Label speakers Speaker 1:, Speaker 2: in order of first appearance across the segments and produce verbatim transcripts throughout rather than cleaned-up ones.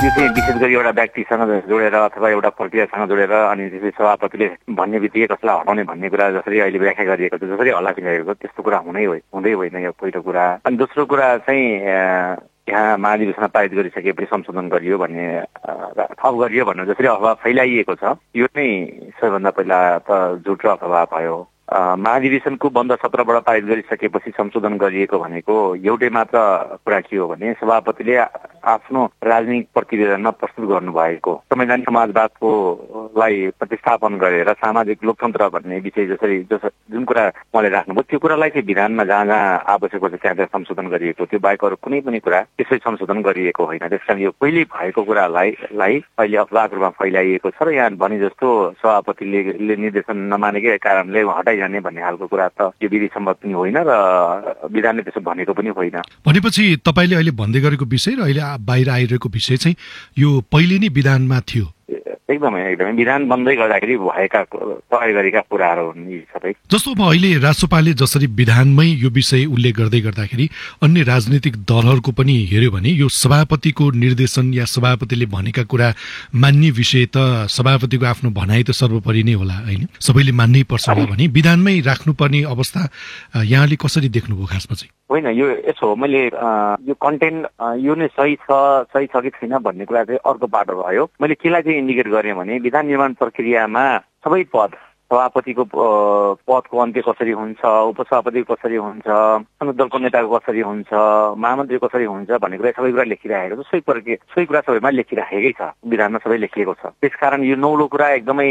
Speaker 1: यो चाहिँ विशेष गरी एउटा व्यक्तिसँग जोडेर अथवा एउटा प्रक्रियासँग जोडेर अनि त्यसपछि सभापतिले भन्ने बित्तिकै कसलाई हटाउने भन्ने कुरा जसरी अहिले व्याख्या गरिएको छ, जसरी हल्ला फिराएको त्यस्तो कुरा हुनै हो हुँदै होइन यो पहिलो कुरा। अनि दोस्रो कुरा चाहिँ यहाँ महाधिवेशनमा पारित गरिसकेपछि संशोधन गरियो भन्ने थप गरियो भनेर जसरी अफवाह फैलाइएको छ, यो नै सबैभन्दा पहिला त झुट र अफवाह भयो। महाधिवेशनको बन्द सत्रबाट पारित गरिसकेपछि संशोधन गरिएको भनेको एउटै मात्र कुरा के हो भने सभापतिले आफ्नो राजनीतिक प्रतिवेदनमा प्रस्तुत गर्नुभएको संवैधानिक समाजवादको लाई प्रतिस्थापन गरेर सामाजिक लोकतन्त्र भन्ने विषय जसरी जस जुन कुरा उहाँले राख्नुभयो त्यो कुरालाई चाहिँ विधानमा जहाँ जहाँ आवश्यक पर्छ त्यहाँ त्यहाँ संशोधन गरिएको, त्यो बाहेक अरू कुनै पनि कुरा त्यसै संशोधन गरिएको होइन। त्यसकारण यो पहिले भएको कुरालाई लाई अहिले अफवाहको रूपमा फैलाइएको छ र यहाँ भने जस्तो सभापतिले निर्देशन नमानेकै कारणले हटाइजाने भन्ने खालको कुरा त यो विधि सम्मत पनि होइन र विधानले त्यसो भनेको पनि होइन।
Speaker 2: भनेपछि तपाईँले अहिले भन्दै गरेको विषय र अहिले बाहिर आइरहेको विषय चाहिँ यो पहिले नै विधानमा थियो?
Speaker 1: एकदमै एकदमै विधान बन्दै गर्दाखेरि भएका तय गरेका कुराहरू हुन् यी सबै।
Speaker 2: जस्तो अब अहिले राष्ट्रपालले जसरी विधानमै यो विषय उल्लेख गर्दै गर्दाखेरि अन्य राजनीतिक दलहरूको पनि हेर्यो भने यो सभापतिको निर्देशन या सभापतिले भनेका कुरा मान्ने विषय त सभापतिको आफ्नो भनाइ त सर्वोपरि नै होला होइन, सबैले मान्नै पर्छ होला भने विधानमै राख्नुपर्ने अवस्था यहाँले कसरी देख्नुभयो खासमा चाहिँ?
Speaker 1: होइन, यो यसो हो, मैले यो कन्टेन्ट यो नै सही छ सही छ कि छैन भन्ने कुरा चाहिँ अर्को बाटो भयो। मैले केलाई चाहिँ इन्डिकेट गरेँ भने विधान निर्माण प्रक्रियामा सबै पद, सभापतिको पदको अन्त्य कसरी हुन्छ, उपसभापतिको कसरी हुन्छ, संसद दलको नेताको कसरी हुन्छ, महामन्त्री कसरी हुन्छ भन्ने कुरा सबै कुरा लेखिराखेको छ। सोही प्रक्रिया सोही कुरा सबैमा लेखिराखेकै छ, विधानमा सबै लेखिएको छ। त्यसकारण यो नौलो कुरा एकदमै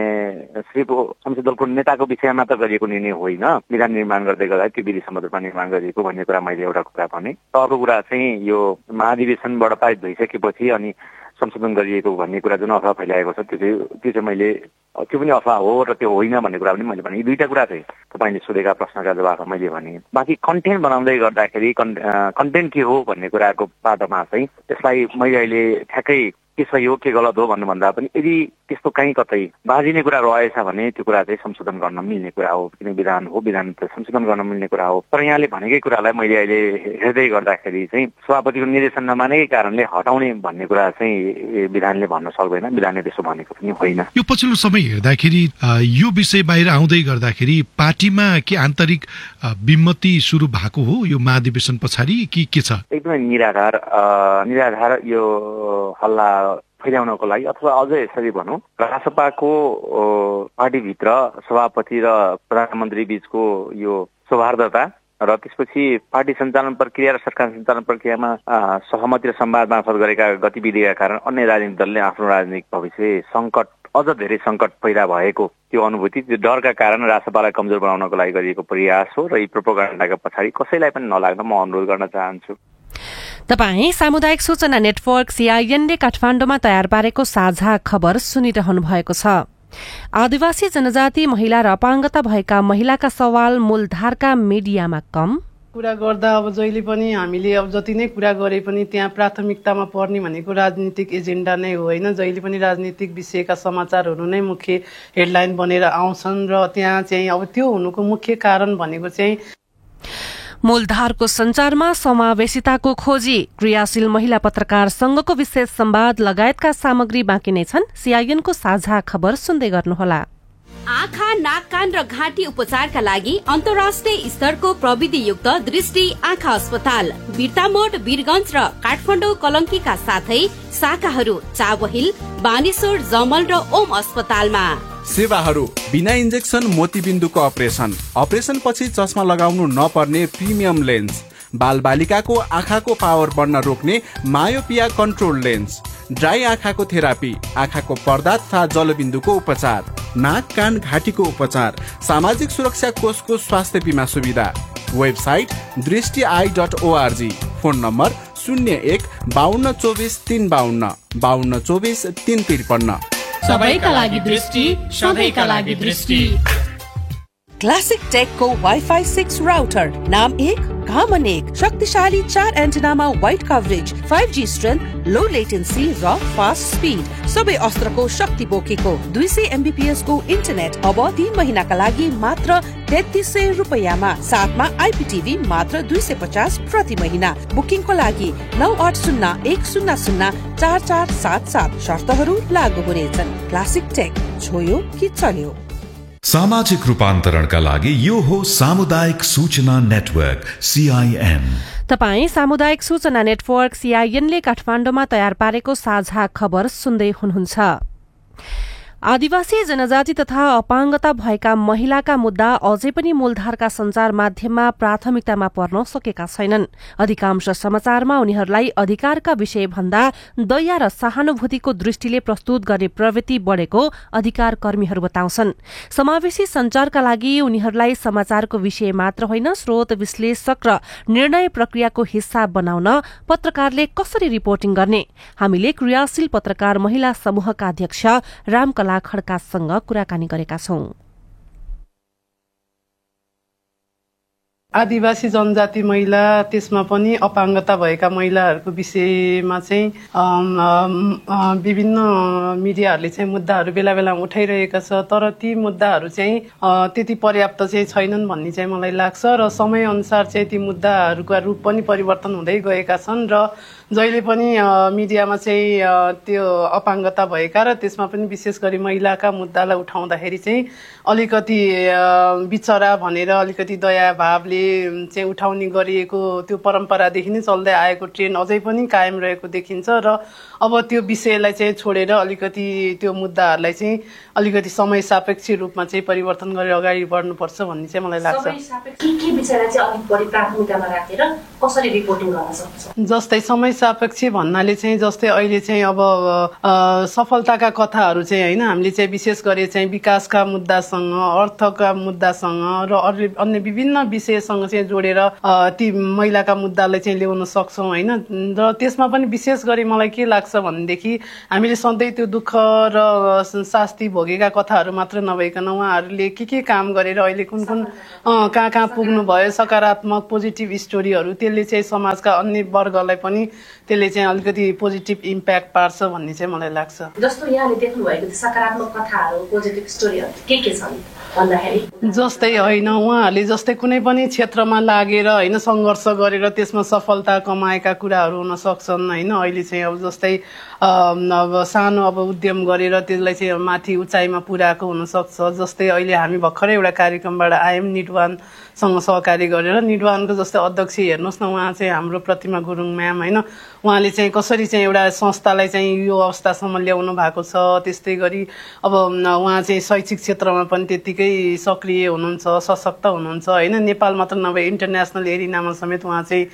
Speaker 1: सिर्फ संसद दलको नेताको विषयमा मात्र गरिएको निर्णय होइन, विधान निर्माण गर्दै गर्दा त्यो विधि सम्मत रूपमा निर्माण गरिएको भन्ने कुरा मैले एउटा कुरा भने। अर्को कुरा चाहिँ यो महाधिवेशनबाट पारित भइसकेपछि अनि संशोधन गरिएको भन्ने कुरा जुन अफवाह फैलाएको छ त्यो चाहिँ त्यो चाहिँ मैले त्यो पनि अफवाह हो र त्यो होइन भन्ने कुरा पनि मैले भने। यी दुईटा कुरा चाहिँ तपाईँले सोधेका प्रश्नका जवाफ मैले भने। बाँकी कन्टेन्ट बनाउँदै गर्दाखेरि कन्टेन्ट के हो भन्ने कुराको बाटोमा चाहिँ त्यसलाई मैले अहिले ठ्याक्कै के सही हो के गलत हो भन्नुभन्दा पनि यदि त्यस्तो कहीँ कतै बाजिने कुरा रहेछ भने त्यो कुरा चाहिँ संशोधन गर्न मिल्ने कुरा हो, किन विधान हो, विधान त संशोधन गर्न मिल्ने कुरा हो। तर यहाँले भनेकै कुरालाई मैले अहिले हेर्दै गर्दाखेरि चाहिँ सभापतिको निर्देशन नमानेकै कारणले हटाउने भन्ने कुरा चाहिँ विधानले भन्न सक्दैन, विधानले त्यसो भनेको पनि होइन।
Speaker 2: यो पछिल्लो समय हेर्दाखेरि यो विषय बाहिर आउँदै गर्दाखेरि पार्टीमा के आन्तरिक विमति सुरु भएको हो यो महाधिवेशन पछाडि कि के छ?
Speaker 1: एकदमै निराधार निराधार यो हल्ला फैलाउनको लागि अथवा अझै यसरी भनौँ रासपाको पार्टीभित्र सभापति र प्रधानमन्त्री बीचको यो सौहार्दता र त्यसपछि पार्टी सञ्चालन प्रक्रिया र सरकार सञ्चालन प्रक्रियामा सहमति र संवाद मार्फत गरेका गतिविधिका कारण अन्य राजनीतिक दलले आफ्नो राजनीतिक भविष्य सङ्कट अझ धेरै सङ्कट पैदा भएको त्यो अनुभूति, त्यो डरका कारण रासपालाई कमजोर बनाउनको लागि गरिएको प्रयास हो र यी प्रोपोगन्डाका पछाडि कसैलाई पनि नलाग्न म अनुरोध गर्न चाहन्छु।
Speaker 3: तपाईँ सामुदायिक सूचना नेटवर्क सीआईएनले काठमाडौँमा तयार पारेको साझा खबर सुनिरहनु भएको छ। आदिवासी जनजाति महिला र अपाङ्गता भएका महिलाका सवाल मूलधारका मिडियामा कम
Speaker 4: कुरा गर्दा अब जहिले पनि हामीले अब जति नै कुरा गरे पनि त्यहाँ प्राथमिकतामा पर्ने भनेको राजनीतिक एजेन्डा नै हो होइन। जहिले पनि राजनीतिक विषयका समाचारहरू नै मुख्य हेडलाइन बनेर आउँछन् र त्यहाँ चाहिँ अब त्यो हुनुको मुख्य कारण भनेको चाहिँ
Speaker 3: मूलधारको सञ्चारमा समावेशिताको खोजी, क्रियाशील महिला पत्रकार संघको विशेष संवाद लगायतका सामग्री बाँकी नै छन्। सीआईएनको साझा खबर सुन्दै गर्नुहोला।
Speaker 5: आँखा, नाक, कान र घाँटी उपचारका लागि अन्तर्राष्ट्रिय स्तरको प्रविधियुक्त दृष्टि आँखा अस्पताल बिर्तामोड, वीरगञ्ज र काठमाडौँ कलङ्कीका साथै शाखाहरू चावहिल, बानेश्वर, जमल र ओम अस्पतालमा।
Speaker 6: सेवाहरू बिना इन्जेक्सन मोतीबिन्दुको अपरेसन, अपरेसन पछि चस्मा लगाउनु नपर्ने प्रिमियम लेन्स, बाल बालिकाको आँखाको पावर बढ्न रोक्ने मायोपिया कन्ट्रोल लेन्स, ड्राई आँखाको थेरापी, आँखाको पर्दा तथा जलबिन्दुको उपचार, नाक, कान, घाँटीको उपचार, सामाजिक सुरक्षा कोषको स्वास्थ्य बिमा सुविधा। वेबसाइट दृष्टि I dot ORG. Phone number शून्य एक बाहन्न चौबिस तीन बाहन्न बाहन्न चौबिस तीन त्रिपन्न।
Speaker 7: सबैका लागि दृष्टि, सधैँका लागि दृष्टि।
Speaker 8: क्लासिक टेकको वाइफाई सिक्स राउटर नाम एक घामन एक शक्तिशाली चार एन्टेनामा wide coverage, five G strength, लो लेटेन्सी र फास्ट स्पिड, सबै अस्त्रको शक्ति बोकेको दुई सय एमबीपीएस को इन्टरनेट अब तीन महिनाका लागि मात्र तेत्तीस सय रुपियाँमा, साथमा आइपीटीभी मात्र दुई सय पचास प्रति महिना। बुकिङको लागि नौ आठ शून्य एक शून्य शून्य चार चार सात सात। शर्तहरू लागू हुनेछन्। क्लासिक टेक, छोयो कि चल्यो।
Speaker 9: सामाजिक रूपान्तरणका लागि यो हो सामुदायिक सूचना नेटवर्क सीआईएन।
Speaker 3: तपाई सामुदायिक सूचना नेटवर्क सीआईएनले काठमाडौँमा तयार पारेको साझा खबर सुन्दै हुनुहुन्छ। आदिवासी जनजाति तथा अपाङ्गता भएका महिलाका मुद्दा अझै पनि मूलधारका संचार माध्यममा प्राथमिकतामा पर्न सकेका छैनन्। अधिकांश समाचारमा उनीहरूलाई अधिकारका विषय भन्दा दया र सहानुभूतिको दृष्टिले प्रस्तुत गर्ने प्रवृत्ति बढ़ेको अधिकार कर्मीहरू बताउँछन्। समावेशी संचारका लागि उनीहरूलाई समाचारको विषय मात्र होइन, स्रोत विश्लेषक र निर्णय प्रक्रियाको हिस्सा बनाउन पत्रकारले कसरी रिपोर्टिङ गर्ने? हामीले क्रियाशील पत्रकार महिला समूहका अध्यक्ष रामकला खड्कासँग कुराकानी गरेका छौं।
Speaker 4: आदिवासी जनजाति महिला, त्यसमा पनि अपाङ्गता भएका महिलाहरूको विषयमा चाहिँ विभिन्न मिडियाहरूले चाहिँ मुद्दाहरू बेला बेला उठाइरहेका छ, तर ती मुद्दाहरू चाहिँ त्यति पर्याप्त चाहिँ छैनन् भन्ने चाहिँ मलाई लाग्छ र समयअनुसार चाहिँ ती मुद्दाहरूका रूप पनि परिवर्तन हुँदै गएका छन् र जहिले पनि मिडियामा चाहिँ त्यो अपाङ्गता भएका र त्यसमा पनि विशेष गरी महिलाका मुद्दालाई उठाउँदाखेरि चाहिँ अलिकति बिचरा भनेर अलिकति दया भावले चाहिँ उठाउने गरिएको त्यो परम्परादेखि नै चल्दै आएको ट्रेन्ड अझै पनि कायम रहेको देखिन्छ र अब त्यो विषयलाई चाहिँ छोडेर अलिकति त्यो मुद्दाहरूलाई चाहिँ अलिकति समय सापेक्ष रूपमा चाहिँ परिवर्तन गरेर अगाडि बढ्नुपर्छ भन्ने चाहिँ मलाई लाग्छ। जस्तै समय सापेक्ष भन्नाले चाहिँ जस्तै अहिले चाहिँ अब सफलताका कथाहरू चाहिँ होइन, हामीले चाहिँ विशेष गरी चाहिँ विकासका मुद्दासँग, अर्थका मुद्दासँग र अन्य विभिन्न विषयसँग चाहिँ जोडेर ती महिलाका मुद्दालाई चाहिँ ल्याउन सक्छौँ होइन। र त्यसमा पनि विशेष गरी मलाई के लाग्छ भनेदेखि हामीले सधैँ त्यो दुःख र शास्ति भोगेका कथाहरू मात्र नभइकन उहाँहरूले के के काम गरेर अहिले कुन कुन कहाँ कहाँ पुग्नु भयो, सकारात्मक पोजिटिभ स्टोरीहरू, त्यसले चाहिँ समाजका अन्य वर्गलाई पनि त्यसले चाहिँ अलिकति पोजिटिभ इम्प्याक्ट पार्छ भन्ने चाहिँ मलाई लाग्छ।
Speaker 10: जस्तो यहाँले देख्नु भएको सकारात्मक कथाहरू, पोजिटिभ स्टोरीहरू के के छन् भन्दाखेरि?
Speaker 4: जस्तै होइन, उहाँहरूले जस्तै कुनै पनि क्षेत्रमा लागेर होइन सङ्घर्ष गरेर त्यसमा सफलता कमाएका कुराहरू हुन सक्छन् होइन। अहिले चाहिँ अब जस्तै अब सानो अब उद्यम गरेर त्यसलाई चाहिँ माथि उचाइमा पुर्याएको हुनसक्छ। जस्तै अहिले हामी भर्खरै एउटा कार्यक्रमबाट आयौँ निडवानसँग सहकारी गरेर, निडवानको जस्तै अध्यक्ष हेर्नुहोस् न, उहाँ चाहिँ हाम्रो प्रतिमा गुरुङ म्याम होइन, उहाँले चाहिँ कसरी चाहिँ एउटा संस्थालाई चाहिँ यो अवस्थासम्म ल्याउनु भएको छ। त्यस्तै गरी अब उहाँ चाहिँ शैक्षिक क्षेत्रमा पनि त्यत्तिकै सक्रिय हुनुहुन्छ, सशक्त हुनुहुन्छ होइन। नेपाल मात्र नभए इन्टरनेसनल एरिनामा समेत उहाँ चाहिँ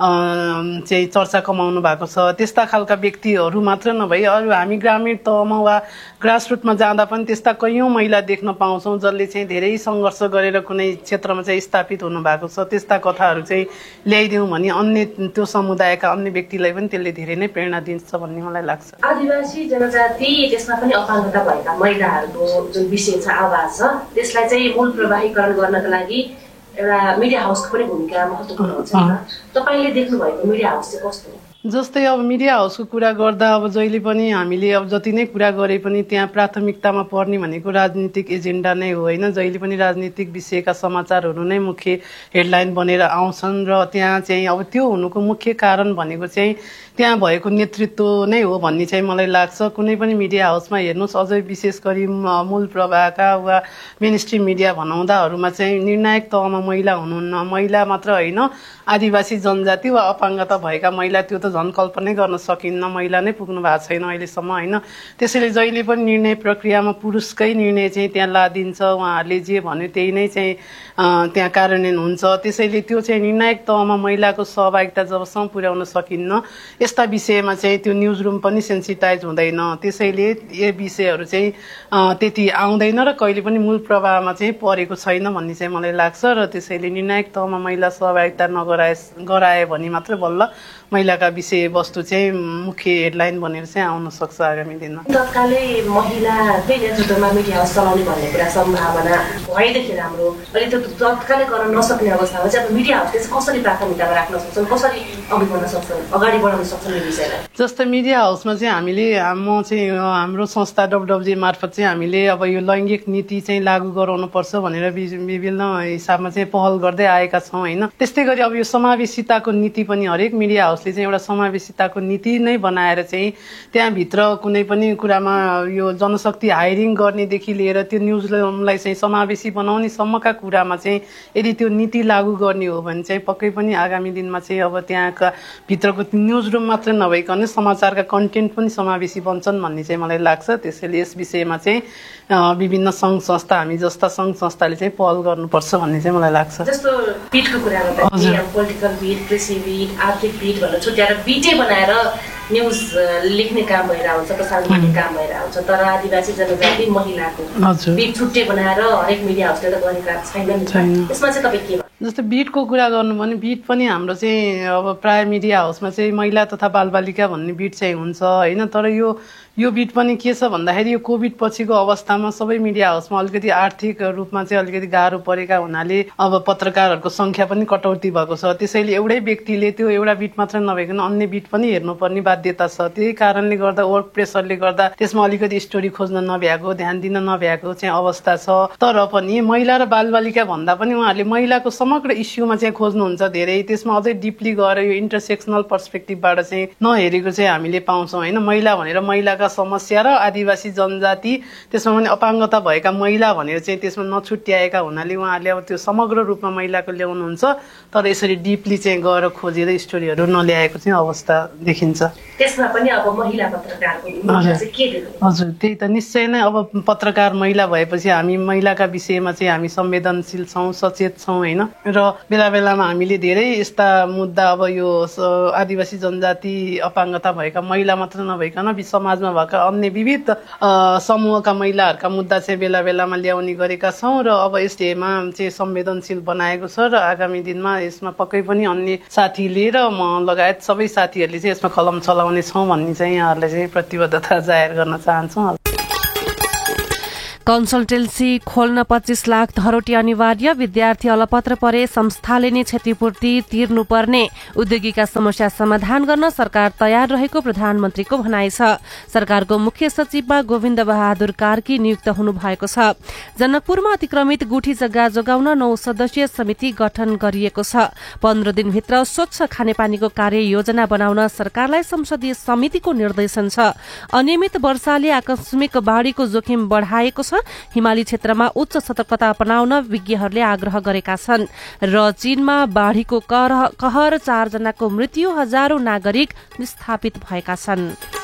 Speaker 4: चाहिँ चर्चा कमाउनु भएको छ। त्यस्ता खालका व्यक्तिहरू मात्र नभई अरू हामी ग्रामीण तहमा वा ग्रासरुटमा जाँदा पनि त्यस्ता कैयौँ महिला देख्न पाउँछौँ जसले चाहिँ धेरै सङ्घर्ष गरेर कुनै क्षेत्रमा चाहिँ स्थापित हुनु भएको छ। त्यस्ता कथाहरू चाहिँ ल्याइदिउँ भने अन्य त्यो समुदायका अन्य व्यक्तिलाई पनि त्यसले धेरै नै प्रेरणा दिन्छ भन्ने मलाई लाग्छ।
Speaker 10: आदिवासी जनजाति त्यसमा पनि अपाङ्गता भएका महिलाहरूको जुन विषय छ, आवाज छ, त्यसलाई चाहिँ मूल प्रवाहीकरण गर्नका लागि एउटा मिडिया हाउसको पनि भूमिका महत्त्वपूर्ण हुन्छ। तपाईले देख्नु भएको मिडिया हाउस चाहिँ कस्तो?
Speaker 4: जस्तै अब मिडिया हाउसको कुरा गर्दा अब जहिले पनि हामीले अब जति नै कुरा गरे पनि त्यहाँ प्राथमिकतामा पर्ने भनेको राजनीतिक एजेन्डा नै हो होइन। जहिले पनि राजनीतिक विषयका समाचारहरू नै मुख्य हेडलाइन बनेर आउँछन् र त्यहाँ चाहिँ अब त्यो हुनुको मुख्य कारण भनेको चाहिँ त्यहाँ भएको नेतृत्व नै हो भन्ने चाहिँ मलाई लाग्छ। कुनै पनि मिडिया हाउसमा हेर्नुहोस्, अझै विशेष गरी मूल प्रवाहका वा मेन स्ट्रिम मिडिया भनाउँदाहरूमा चाहिँ निर्णायक तहमा महिला हुनुहुन्न। महिला मात्र होइन, आदिवासी जनजाति वा अपाङ्गता भएका महिला त्यो त झन् कल्पनै गर्न सकिन्न, महिला नै पुग्नु भएको छैन अहिलेसम्म होइन। त्यसैले जहिले पनि निर्णय प्रक्रियामा पुरुषकै निर्णय चाहिँ त्यहाँ लादिन्छ, उहाँहरूले जे भन्यो त्यही नै चाहिँ त्यहाँ कार्यान्वयन हुन्छ। त्यसैले त्यो चाहिँ निर्णायक तहमा महिलाको सहभागिता जबसम्म पुर्याउन सकिन्न, यस्ता विषयमा चाहिँ त्यो न्युज रुम पनि सेन्सिटाइज हुँदैन। त्यसैले यो विषयहरू चाहिँ त्यति आउँदैन र कहिले पनि मूल प्रवाहमा चाहिँ परेको छैन भन्ने चाहिँ मलाई लाग्छ। र त्यसैले निर्णायक तहमा महिला सहभागिता नगराए गराए भने मात्र बल्ल महिलाका विषयवस्तु चाहिँ मुख्य हेडलाइन बनेर चाहिँ आउन सक्छ आगामी दिनमा।
Speaker 10: तत्कालै महिलाकै नेतृत्वमा मिडिया हाउस चलाउने भन्ने कुरा सम्भावना भएदेखि हाम्रो अहिले त तत्कालै गर्न नसक्ने अवस्थामा चाहिँ अब मिडिया हाउसले चाहिँ कसरी प्राथमिकतामा राख्न सक्छन्, कसरी अघि बढ्न सक्छन्, अगाडि बढाउन सक्छन् यो विषयलाई?
Speaker 4: जस्तै मिडिया हाउसमा चाहिँ हामीले म चाहिँ हाम्रो संस्था डब्लुडब्ल्युजी मार्फत चाहिँ हामीले अब यो लैङ्गिक नीति चाहिँ लागू गराउनु पर्छ भनेर विभिन्न हिसाबमा चाहिँ पहल गर्दै आएका छौँ होइन। त्यस्तै गरी अब यो समावेशिताको नीति पनि हरेक मिडिया हाउसले चाहिँ एउटा समावेशिताको नीति नै बनाएर चाहिँ त्यहाँभित्र कुनै पनि कुरामा यो जनशक्ति हायरिङ गर्नेदेखि लिएर त्यो न्युजलाई चाहिँ समावेशी बनाउने सम्मका कुरामा चाहिँ यदि त्यो नीति लागू गर्ने हो भने चाहिँ पक्कै पनि आगामी दिनमा चाहिँ अब त्यहाँका भित्रको न्युज रुम मात्रै नभइकन समाचारका कन्टेन्ट पनि समावेशी बन्छन् भन्ने चाहिँ मलाई लाग्छ। त्यसैले यस विषयमा चाहिँ विभिन्न सङ्घ संस्था हामी जस्ता सङ्घ संस्थाले चाहिँ पहल गर्नुपर्छ भन्ने चाहिँ मलाई लाग्छ।
Speaker 10: जस्तो बिटको कुरा गर्दा पोलिटिकल बिट, कृषि बिट, आर्थिक बिट भनेर छुट्याएर बिटै बनाएर न्युज लेख्ने काम भइरहेको हुन्छ, प्रसारण गर्ने काम भइरहेको हुन्छ। तर आदिवासी जनजाति महिलाको बिट छुट्टै बनाएर हरेक मिडिया हाउसले त गरेका छैनन्। यसमा चाहिँ तपाईँ के?
Speaker 4: जस्तै बिटको कुरा गर्नु भने बिट पनि हाम्रो चाहिँ अब प्राय मिडिया हाउसमा चाहिँ महिला तथा बालबालिका भन्ने बिट चाहिँ हुन्छ होइन। तर यो यो बिट पनि के छ भन्दाखेरि यो कोभिड पछिको अवस्थामा सबै मिडिया हाउसमा अलिकति आर्थिक रूपमा चाहिँ अलिकति गाह्रो परेका हुनाले अब पत्रकारहरूको सङ्ख्या पनि कटौती भएको छ। त्यसैले एउटै व्यक्तिले त्यो एउटा बिट मात्र नभइकन अन्य बिट पनि हेर्नुपर्ने बाध्यता छ। त्यही कारणले गर्दा वर्क प्रेसरले गर्दा त्यसमा अलिकति स्टोरी खोज्न नभ्याएको, ध्यान दिन नभ्याएको चाहिँ अवस्था छ। तर पनि महिला र बालबालिका भन्दा पनि उहाँहरूले महिलाको समग्र इस्युमा चाहिँ खोज्नुहुन्छ धेरै। त्यसमा अझै डिपली गएर यो इन्टरसेक्सनल पर्सपेक्टिभबाट चाहिँ नहेरेको चाहिँ हामीले पाउँछौँ होइन। महिला भनेर महिलाका समस्या र आदिवासी जनजाति त्यसमा पनि अपाङ्गता भएका महिला भनेर चाहिँ त्यसमा नछुट्याएका हुनाले उहाँहरूले अब त्यो समग्र रूपमा महिलाको ल्याउनुहुन्छ। तर यसरी डिपली चाहिँ गएर खोजेर स्टोरीहरू नल्याएको चाहिँ अवस्था देखिन्छ।
Speaker 10: त्यसमा पनि अब महिला पत्रकारको भूमिका चाहिँ के देख्नु?
Speaker 4: हजुर त्यही त निश्चय नै अब पत्रकार महिला भएपछि हामी महिलाका विषयमा चाहिँ हामी संवेदनशील छौँ, सचेत छौँ होइन। र बेला बेलामा हामीले धेरै यस्ता मुद्दा अब यो आदिवासी जनजाति अपाङ्गता भएका महिला मात्र नभइकन समाजमा भएका अन्य विविध समूहका महिलाहरूका मुद्दा चाहिँ बेला बेलामा ल्याउने गरेका छौँ। र अब यसमा चाहिँ संवेदनशील बनाएको छ र आगामी दिनमा यसमा पक्कै पनि अन्य साथीले र म लगायत सबै साथीहरूले चाहिँ यसमा कलम चलाउने छौँ भन्ने चाहिँ यहाँहरूलाई चाहिँ प्रतिबद्धता जाहेर गर्न चाहन्छौँ।
Speaker 3: कन्सल्टेन्सी खोल्न पच्चीस लाख धरोटी अनिवार्य, विद्यार्थी अलपत्र परे संस्थाले नै क्षतिपूर्ति तिर्नुपर्ने, उद्योगीका समस्या समाधान गर्न सरकार तयार रहेको प्रधानमन्त्रीको भनाइ छ। सरकारको मुख्य सचिवमा गोविन्द बहादुर कार्की नियुक्त हुनु भएको छ। जनकपुरमा अतिक्रमित गुठी जग्गा जोगाउन नौ सदस्यीय समिति गठन गरिएको छ। पन्ध्र दिनभित्र स्वच्छ खानेपानीको कार्य योजना बनाउन सरकारलाई संसदीय समितिको निर्देशन छ। अनियमित वर्षाले आकस्मिक बाढ़ीको जोखिम बढ़ाएको छ। हिमाली क्षेत्रमा उच्च सतर्कता अपनाउन विज्ञहरूले आग्रह गरेका छन्। र चीनमा बाढ़ीको कहर, चारजनाको मृत्यु, हजारौं नागरिक विस्थापित भएका छन्।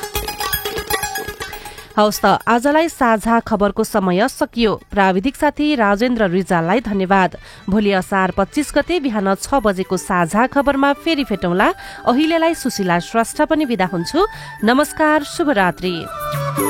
Speaker 3: हवस् त आजलाई साझा खबरको समय सकियो। प्राविधिक साथी राजेन्द्र रिजाललाई धन्यवाद। भोलि असार पच्चीस गते बिहान छ बजेको साझा खबरमा फेरि भेटौँला। अहिलेलाई सुशीला श्रेष्ठ पनि बिदा हुन्छु। नमस्कार, शुभरात्रि।